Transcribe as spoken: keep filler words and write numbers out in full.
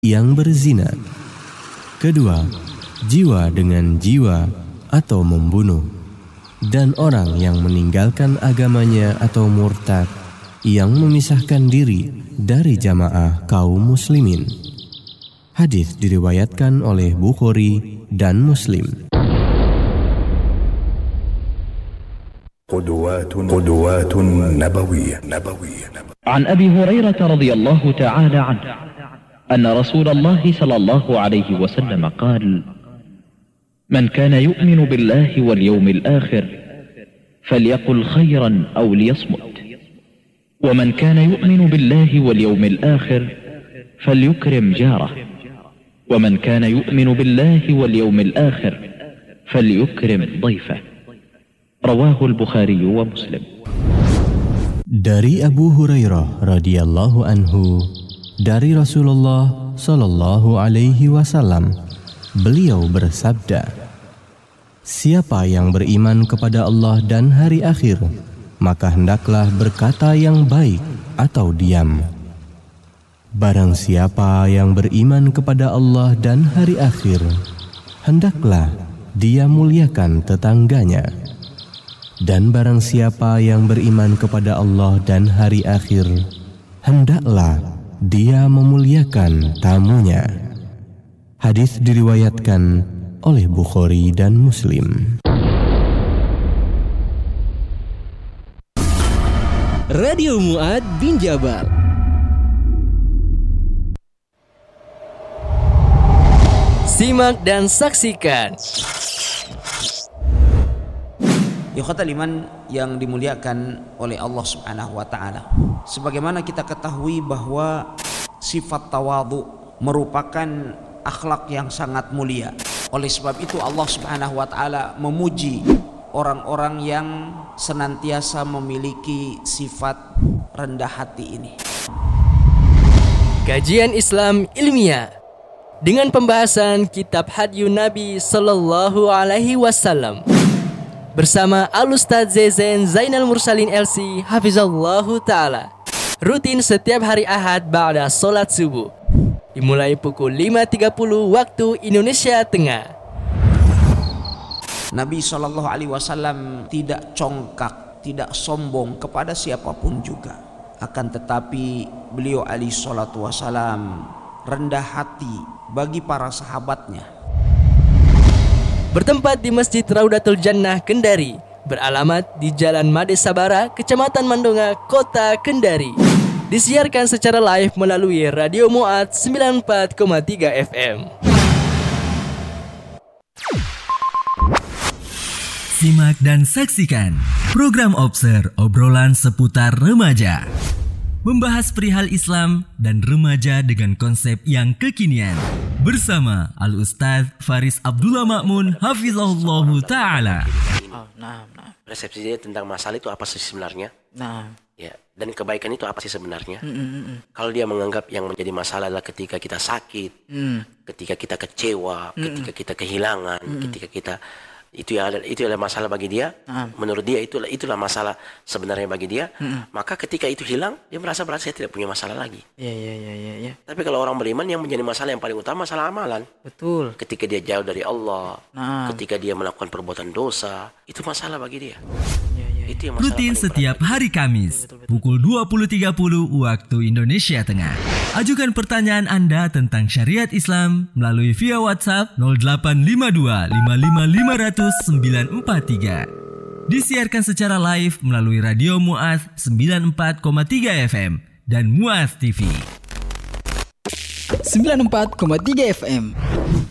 yang berzina. Kedua, jiwa dengan jiwa atau membunuh. Dan orang yang meninggalkan agamanya atau murtad yang memisahkan diri dari jamaah kaum muslimin. Hadis diriwayatkan oleh Bukhari dan Muslim. قدوات قدوات نبوية نبوية عن أبي هريرة رضي الله تعالى عنه أن رسول الله صلى الله عليه وسلم قال: من كان يؤمن بالله واليوم الآخر فليقل خيرا أو ليصمت، ومن كان يؤمن بالله واليوم الآخر فليكرم جاره، ومن كان يؤمن بالله واليوم الآخر فليكرم ضيفه. رواه البخاري ومسلم. Dari Abu Hurairah radhiyallahu anhu, dari Rasulullah sallallahu alaihi wasallam, beliau bersabda, siapa yang beriman kepada Allah dan hari akhir, maka hendaklah berkata yang baik atau diam. Barang siapa yang beriman kepada Allah dan hari akhir, hendaklah dia muliakan tetangganya. Dan barang siapa yang beriman kepada Allah dan hari akhir, hendaklah dia memuliakan tamunya. Hadis diriwayatkan oleh Bukhari dan Muslim. Radio Mu'ad bin Jabal. Simak dan saksikan. Ikhwatal iman yang dimuliakan oleh Allah Subhanahu wa taala. Sebagaimana kita ketahui bahwa sifat tawadhu merupakan akhlak yang sangat mulia. Oleh sebab itu Allah Subhanahu wa taala memuji orang-orang yang senantiasa memiliki sifat rendah hati ini. Kajian Islam ilmiah dengan pembahasan kitab Hadyu Nabi sallallahu alaihi wasallam bersama Al-Ustaz Zezen Zainal Mursalin L C Hafizallahu Ta'ala, rutin setiap hari Ahad ba'da sholat subuh, dimulai pukul lima tiga puluh waktu Indonesia Tengah. Nabi shallallahu alaihi wasallam tidak congkak, tidak sombong kepada siapapun juga. Akan tetapi beliau alaihi salatu wasallam rendah hati bagi para sahabatnya. Bertempat di Masjid Raudatul Jannah Kendari, beralamat di Jalan Made Sabara, Kecamatan Mandonga, Kota Kendari. Disiarkan secara live melalui Radio Mu'ad sembilan puluh empat koma tiga F M. Simak dan saksikan program Obser, obrolan seputar remaja. Membahas perihal Islam dan remaja dengan konsep yang kekinian. Bersama Al-Ustaz Faris Abdullah Ma'mun Hafizahullahu Ta'ala. Oh, nah, nah. Persepsi dia tentang masalah itu apa sih sebenarnya? Nah. Ya, dan kebaikan itu apa sih sebenarnya? Mm, mm, mm. Kalau dia menganggap yang menjadi masalah adalah ketika kita sakit, mm. ketika kita kecewa, mm. ketika kita kehilangan, mm. ketika kita itu ya itu adalah masalah bagi dia. Nah. Menurut dia itulah itulah masalah sebenarnya bagi dia. Mm. Maka ketika itu hilang, dia merasa berasa saya tidak punya masalah lagi. Ya, ya, ya, ya, ya. Tapi kalau orang beriman yang menjadi masalah yang paling utama masalah amalan. Betul. Ketika dia jauh dari Allah, nah. ketika dia melakukan perbuatan dosa, itu masalah bagi dia. Ya, ya, ya. Itu yang masalah. Rutin setiap hari Kamis pukul dua puluh tiga puluh waktu Indonesia Tengah. Ajukan pertanyaan Anda tentang syariat Islam melalui via WhatsApp nol delapan lima dua lima lima lima nol nol sembilan empat tiga. Disiarkan secara live melalui Radio Mu'az sembilan puluh empat koma tiga F M dan Mu'az T V. sembilan puluh empat koma tiga F M.